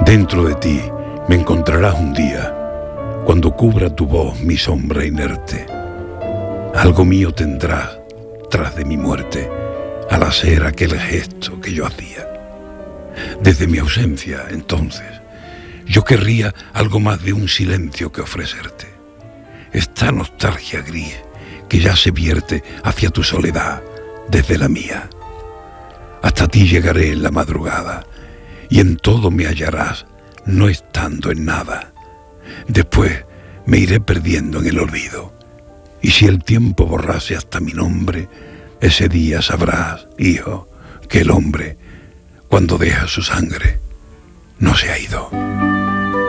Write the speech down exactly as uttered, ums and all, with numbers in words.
Dentro de ti me encontrarás un día, cuando cubra tu voz mi sombra inerte. Algo mío tendrás tras de mi muerte, al hacer aquel gesto que yo hacía. Desde mi ausencia, entonces, yo querría algo más de un silencio que ofrecerte. Esta nostalgia gris que ya se vierte hacia tu soledad desde la mía. Hasta ti llegaré en la madrugada y en todo me hallarás, no estando en nada. Después me iré perdiendo en el olvido, y si el tiempo borrase hasta mi nombre, ese día sabrás, hijo, que el hombre, cuando deja su sangre, no se ha ido.